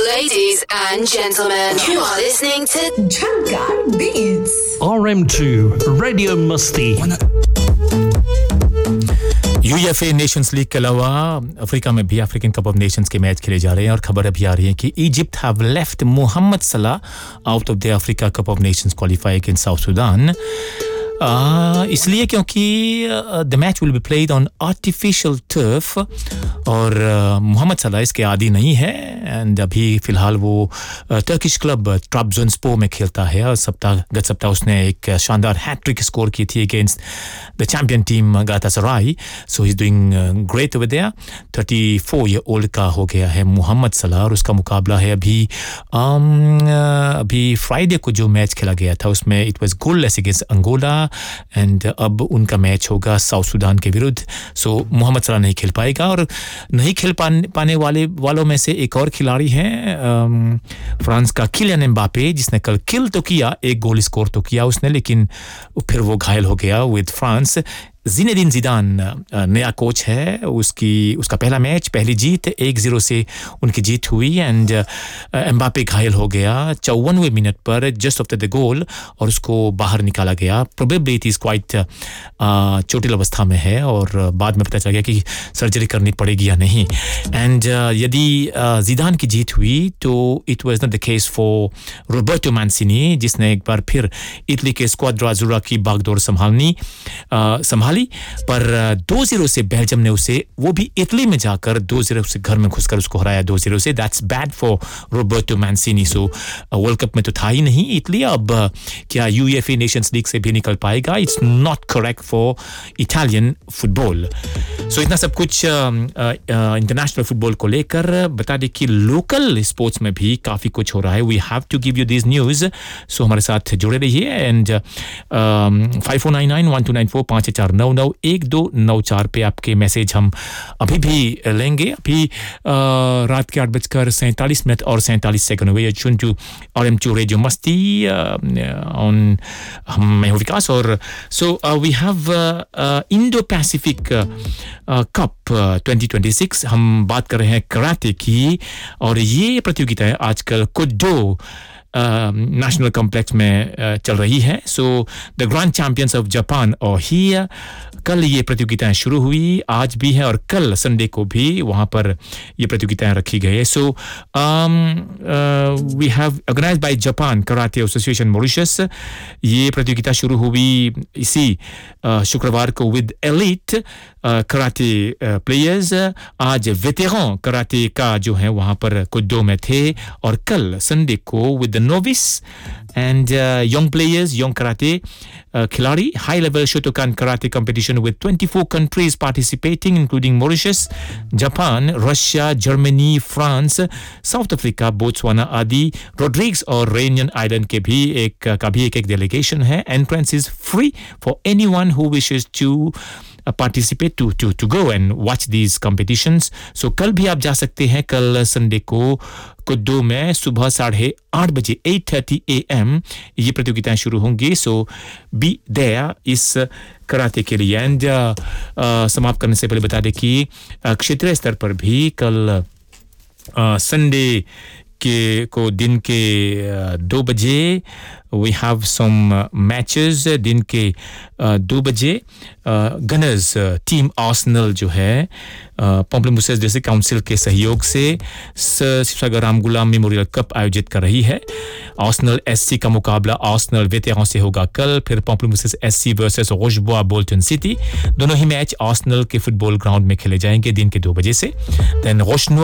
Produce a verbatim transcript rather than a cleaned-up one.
Ladies and gentlemen, you are listening to Jhangar Beats. R M two Radio Musti. UEFA Nations league के अलावा Africa में भी African cup of Nations के match खेले जा रहे हैं और खबर अभी आ रही है कि इजिप्ट हैव लेफ्ट मोहम्मद सलाह out of the Africa cup of Nations qualify against south Sudan Uh, इसलिए क्योंकि the match will be played on artificial turf और मोहम्मद सलाह इसके आदी नहीं है एंड अभी फिलहाल वो टर्किश क्लब ट्राब्जोनस्पोर में खेलता है और सप्ताह गत सप्ताह उसने एक शानदार हैट्रिक स्कोर की थी against the champion team गालातासराय so he is doing great over there चौंतीस ईयर ओल्ड का हो गया है मोहम्मद सलाह और उसका मुकाबला है अभी um, अभी फ्राइडे को जो मैच खेला गया था उसमें it was goalless against Angola and अब उनका मैच होगा साउथ सुडान के विरुद्ध सो मोहम्मद सलाह नहीं खेल पाएगा और नहीं खेल पाने, पाने वाले वालों में से एक और खिलाड़ी हैं फ्रांस का किलियन एम्बापे जिसने कल किल तो किया एक गोल स्कोर तो किया उसने लेकिन फिर वो घायल हो गया विद फ्रांस ज़िनेदीन ज़िदान नया कोच है उसकी उसका पहला मैच पहली जीत एक ज़ीरो से उनकी जीत हुई एंड एम्बापे घायल हो गया चौवनवें मिनट पर जस्ट आफ्टर द गोल और उसको बाहर निकाला गया प्रोबेबली इट इज़ क्वाइट चोटिल अवस्था में है और बाद में पता चल गया कि सर्जरी करनी पड़ेगी या नहीं एंड यदि ज़िदान की जीत हुई तो it was not the case for Roberto मैंसिनी जिसने एक बार फिर इटली के स्क्वाड्रा अज़ुरा की बागडोर संभालनी संभाल पर दो ज़ीरो से बेल्जियम ने उसे वो भी इटली में जाकर दो ज़ीरो से घर में घुसकर उसको हराया दो ज़ीरो से that's bad for Roberto मैंसिनी so world cup में तो था ही नहीं इटली अब क्या यूएफए नेशंस लीग से भी निकल पाएगा it's not correct for Italian football सो इतना सब कुछ इंटरनेशनल फुटबॉल को लेकर बता दें कि लोकल स्पोर्ट्स में भी काफ़ी कुछ हो रहा है we have to give you this news सो हमारे साथ जुड़े रहिए and five four nine nine one two nine four पाँच चार नौ नौ एक दो नौ चार पे आपके मैसेज हम अभी भी लेंगे अभी रात के आठ बजकर सैंतालीस मिनट और सैंतालीस सेकंड हुए चुन to R M to radio मस्ती ऑन मैं हूँ विकास और so we have Indo Pacific cup twenty twenty six हम बात कर रहे हैं कराटे की और ये प्रतियोगिता है आजकल कुडो नेशनल कॉम्प्लेक्स में uh, चल रही है so the grand champions of Japan और हियर कल ये प्रतियोगिताएं शुरू हुई आज भी है और कल संडे को भी वहाँ पर ये प्रतियोगिताएं रखी गई है so we have organised by Japan karate association Mauritius ये प्रतियोगिता शुरू हुई इसी uh, शुक्रवार को विद एलीट कराटे प्लेयर्स आज वेटेरन कराटे का जो है वहाँ पर कुडो में थे और कल संडे को with the novice and uh, young players young karate uh, khiladi high level Shotokan karate competition with twenty-four countries participating including Mauritius Japan Russia Germany France South Africa Botswana आदि Rodrigues और Reunion Island के भी एक का भी एक एक delegation है entrance is free for anyone who wishes to Uh, participate to to to go and watch these competitions so कल भी आप जा सकते हैं कल संडे को कुडो में सुबह साढ़े आठ बजे eight thirty a m ये प्रतियोगिताएं शुरू होंगी so be there इस कराटे के लिए एंड uh, uh, समाप्त करने से पहले बता दें कि uh, क्षेत्रीय स्तर पर भी कल संडे uh, के को दिन के uh, दो बजे we have some uh, matches दिन के uh, दो बजे गनर्स टीम आर्सेनल जो है पॉम्पलेमुसेस जैसे काउंसिल के सहयोग से शिवसागर रामगुलाम मेमोरियल कप आयोजित कर रही है आर्सेनल एससी का मुकाबला आर्सेनल वेटेरन से होगा कल फिर पॉम्पलेमुसेस एससी वर्सेस रोशबोआ बोल्टन सिटी दोनों ही मैच आर्सेनल के फुटबॉल ग्राउंड में खेले जाएंगे दिन के दो बजे से देन रोशनो